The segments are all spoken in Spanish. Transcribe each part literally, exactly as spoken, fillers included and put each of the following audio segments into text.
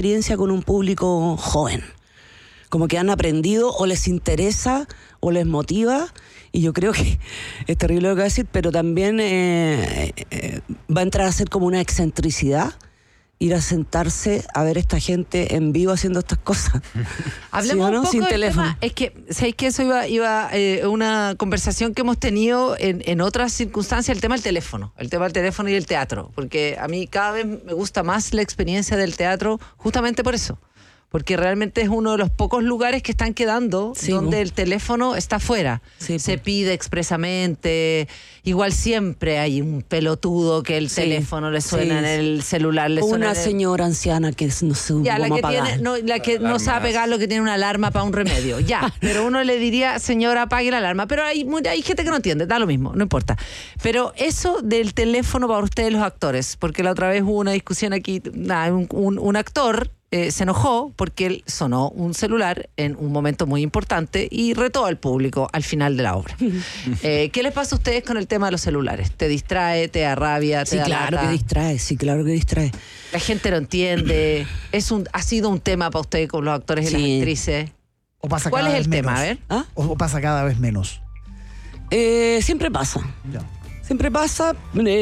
experiencia con un público joven. Como que han aprendido o les interesa o les motiva. Y yo creo que es terrible lo que voy a decir, pero también eh, eh, va a entrar a ser como una excentricidad ir a sentarse a ver a esta gente en vivo haciendo estas cosas. Hablemos ¿Sí, no? un poco Sin del teléfono. tema. Es que, ¿sabéis que eso iba, iba eh, una conversación que hemos tenido en, en otras circunstancias, el tema del teléfono, el tema del teléfono y el teatro, porque a mí cada vez me gusta más la experiencia del teatro justamente por eso. Porque realmente es uno de los pocos lugares que están quedando sí, donde pues. el teléfono está fuera. Sí, se pues. pide expresamente. Igual siempre hay un pelotudo que el sí, teléfono le suena sí. en el celular. Le suena una en el... señora anciana que no sé ya, cómo la que apagar. tiene, no, la que no sabe pegar lo que tiene una alarma para un remedio. Ya, pero uno le diría, señora, apague la alarma. Pero hay, hay gente que no entiende, da lo mismo, no importa. Pero eso del teléfono para ustedes los actores, porque la otra vez hubo una discusión aquí, nah, un, un, un actor... Eh, se enojó porque él sonó un celular en un momento muy importante y retó al público al final de la obra. eh, ¿Qué les pasa a ustedes con el tema de los celulares? ¿Te distrae, te da rabia, te sí, da claro lata? que distrae, sí, claro que distrae. La gente lo entiende. Es un, ¿Ha sido un tema para ustedes con los actores y sí. las actrices? ¿O pasa ¿Cuál cada es el vez tema? Menos? A ver. ¿Ah? ¿O pasa cada vez menos? Eh, siempre pasa. Ya. Siempre pasa.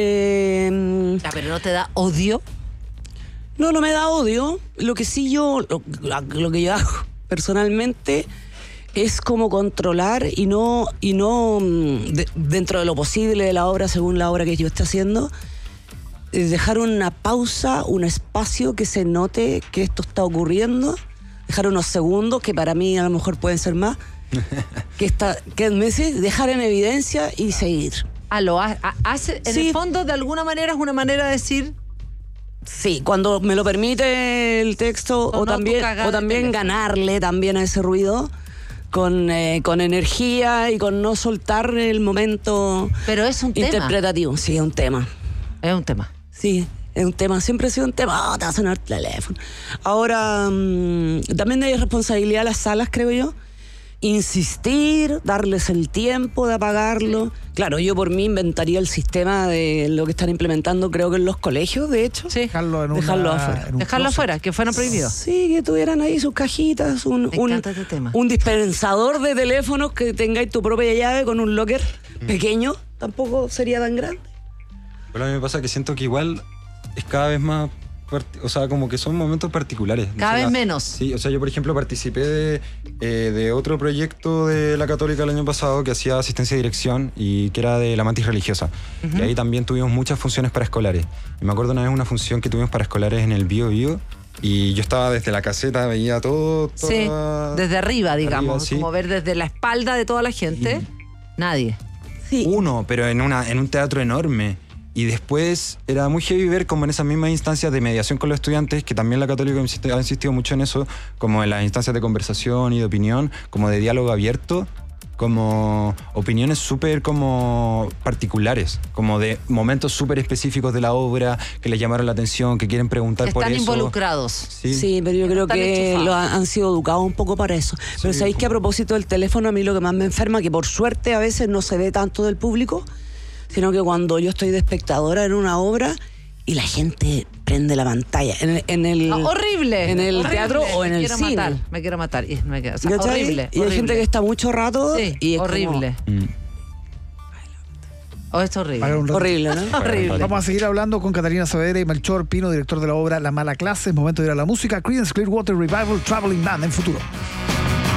Eh, ya, pero ¿no te da odio? No, no me da odio. Lo que sí yo, lo, lo que yo hago personalmente es como controlar y no, y no de, dentro de lo posible de la obra, según la obra que yo esté haciendo, es dejar una pausa, un espacio que se note que esto está ocurriendo, dejar unos segundos, que para mí a lo mejor pueden ser más, que está, que me dice, dejar en evidencia y seguir. Ah, lo ha, hace, en sí. el fondo, de alguna manera, es una manera de decir... Sí, cuando me lo permite el texto, o, o no también, o también ganarle también a ese ruido con, eh, con energía y con no soltar el momento. Pero es un interpretativo. tema. Sí, es un tema. Es un tema. Sí, es un tema. Siempre ha sido un tema. Oh, te va a sonar el teléfono. Ahora, mmm, también hay responsabilidad a las salas, creo yo. Insistir, darles el tiempo de apagarlo. Sí. Claro, yo por mí inventaría el sistema de lo que están implementando, creo que en los colegios, de hecho. Sí. Dejarlo, en Dejarlo una, afuera. En Dejarlo afuera, que fueran prohibidos. Sí, que tuvieran ahí sus cajitas, un, un, este tema. un dispensador de teléfonos, que tengáis tu propia llave con un locker mm. pequeño, tampoco sería tan grande. Pero a mí me pasa que siento que igual es cada vez más... O sea, como que son momentos particulares. Cada o sea, vez menos. Sí, o sea, yo por ejemplo participé de, eh, de otro proyecto de la Católica el año pasado que hacía asistencia de dirección y que era de la mantis religiosa. Uh-huh. Y ahí también tuvimos muchas funciones para escolares. Y me acuerdo una vez una función que tuvimos para escolares en el Bío Bío y yo estaba desde la caseta, veía todo. Toda, sí, desde arriba, digamos. Arriba, sí. Como ver desde la espalda de toda la gente. Y nadie. Sí. Uno, pero en, una, en un teatro enorme. Y después era muy heavy ver como en esas mismas instancias de mediación con los estudiantes, que también la Católica ha insistido mucho en eso, como en las instancias de conversación y de opinión, como de diálogo abierto, como opiniones súper como particulares, como de momentos súper específicos de la obra que les llamaron la atención, que quieren preguntar que por eso. Están involucrados. Sí. sí, pero yo creo que lo han, han sido educados un poco para eso. Sí, pero sabéis que a propósito del teléfono, a mí lo que más me enferma, que por suerte a veces no se ve tanto del público, sino que cuando yo estoy de espectadora en una obra y la gente prende la pantalla en, en el no, horrible en el horrible. teatro o en me el quiero cine matar, me quiero matar y, me quiero, o sea, horrible, y horrible. hay gente que está mucho rato sí, y es horrible como... oh, es horrible horrible, ¿no? horrible. Vamos a seguir hablando con Catalina Saavedra y Melchor Pino, director de la obra La Mala Clase. Es momento de ir a la música. Creedence Clearwater Revival, Traveling Man en Futuro.